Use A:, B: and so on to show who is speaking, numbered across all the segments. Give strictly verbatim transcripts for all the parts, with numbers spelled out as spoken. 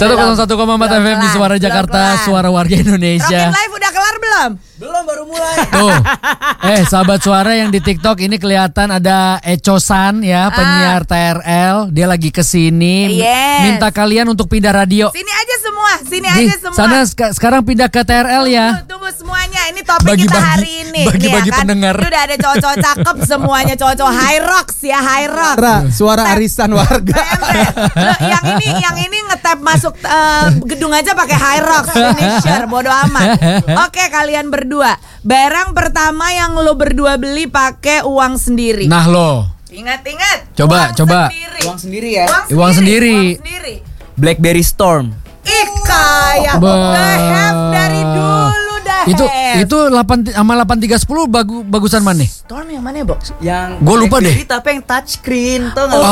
A: seratus satu koma empat F M di Suara Jakarta, suara warga Indonesia.
B: Rockin Live udah kelar belum?
C: Belum, baru mulai.
A: Tuh. Eh, sahabat suara yang di TikTok ini kelihatan ada Ecosan ya, penyiar T R L. Dia lagi kesini.
B: Yes.
A: Minta kalian untuk pindah radio.
B: Sini aja semua, sini
A: Nih,
B: aja semua.
A: sana sek- sekarang pindah ke T R L ya.
B: Tunggu, tunggu semuanya. Ini topik
A: Bagi-bagi-
B: kita hari ini.
A: bagi-bagi
B: Nih, ya kan?
A: pendengar.
B: Ini udah ada cowok-cowok cakep semuanya, cowok-cowok high rocks ya, high rock.
C: Ra, suara arisan warga.
B: Loh, yang ini yang ini ngetap masuk eh, gedung aja pakai high rocks finisher, bodo amat. Oke, kalian berdua. Barang pertama yang lo berdua beli pakai uang sendiri.
A: Nah lo,
B: Ingat-ingat.
A: Coba,
B: uang
A: coba.
B: Sendiri.
C: Uang sendiri ya.
B: Uang
A: Uang sendiri.
B: Uang sendiri.
C: Blackberry Storm.
B: Ih, kayak
A: Bah.
B: the have dari dulu dah.
A: itu itu delapan sama delapan tiga sepuluh bagu, bagusan mana?
B: Storm yang mana ya, Bo?
C: Yang
A: Gua lupa deh.
C: Blackberry tapi yang touchscreen tuh nggak?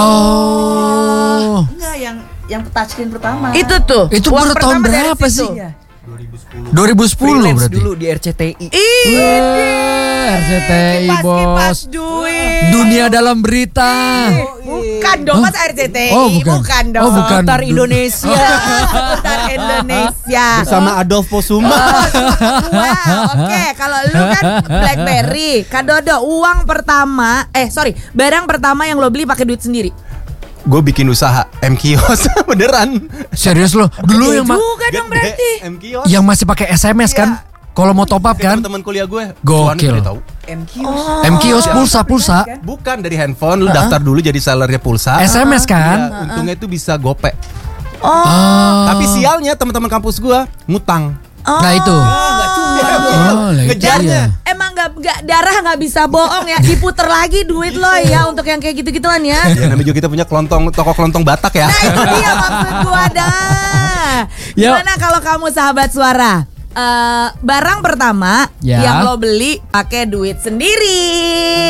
A: Oh.
C: Enggak, yang yang touchscreen pertama.
B: Itu tuh.
A: Itu
B: uang
A: baru tahun
B: pertama dari
A: berapa
B: situ.
A: sih?
C: Iya.
A: dua ribu sepuluh
C: Freelance
A: berarti.
C: dulu di R C T I.
B: Ih,
A: Wah, R C T I
B: kipas-kipas
A: bos.
B: duit.
A: Dunia dalam berita.
B: Bukan dong, Mas R C T I.
A: Oh, bukan.
B: bukan dong.
A: Oh, bukan.
C: Seputar Indonesia.
B: Seputar Indonesia.
C: Bersama Adolf Posuma.
B: Wah, oke. Kalau lu kan BlackBerry, Kak Dodo, uang pertama, eh sorry, barang pertama yang lo beli pakai duit sendiri.
D: Gue bikin usaha M Kios beneran.
A: Serius lo? Dulu yang ma-
B: Juga dong berarti.
D: M Kios.
A: yang masih pakai S M S kan? Kalau mau top up kan?
D: Teman kuliah gue.
A: Gokil.
D: Tuan tahu.
C: M Q.
A: M Kios pulsa pulsa.
D: Bukan dari handphone, lu daftar dulu jadi sellernya pulsa.
A: S M S kan?
D: Iya, untungnya itu bisa gope.
A: Oh.
D: Tapi sialnya teman-teman kampus gue ngutang.
A: Nah itu. Oh, lah itu
D: Ngejarnya.
A: dia.
B: Emang gak, gak darah nggak bisa bohong ya, diputer lagi duit lo ya untuk yang kayak gitu-gituan ya.
D: Ya namanya juga kita punya kelontong, toko kelontong Batak ya.
B: Nah itu dia maksud gua dah.
A: Yuk.
B: Gimana kalau kamu sahabat suara? Eh, barang pertama
A: Ya.
B: yang lo beli pakai duit sendiri.